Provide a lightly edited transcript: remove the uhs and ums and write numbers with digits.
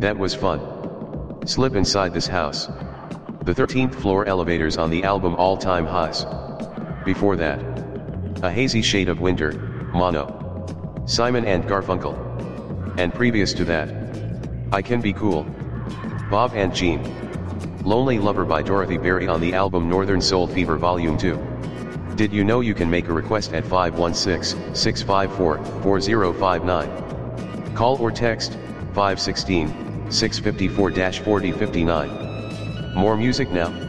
That was fun. Slip inside this house. The 13th floor elevators on the album All Time Highs. Before that, A Hazy Shade of Winter, Mono. Simon and Garfunkel. And previous to that, I Can Be Cool. Bob and Jean. Lonely Lover by Dorothy Berry on the album Northern Soul Fever Volume 2. Did you know you can make a request at 516-654-4059? Call or text 516-654-4059. More music now.